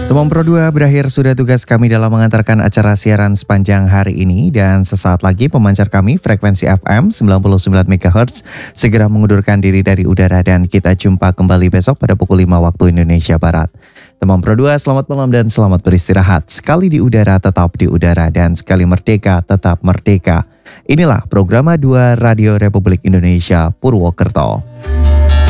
Teman Pro 2 berakhir sudah tugas kami dalam mengantarkan acara siaran sepanjang hari ini dan sesaat lagi pemancar kami frekuensi FM 99 MHz segera mengundurkan diri dari udara dan kita jumpa kembali besok pada pukul 5 waktu Indonesia Barat. Teman Pro 2 selamat malam dan selamat beristirahat. Sekali di udara tetap di udara dan sekali merdeka tetap merdeka. Inilah program 2 Radio Republik Indonesia Purwokerto.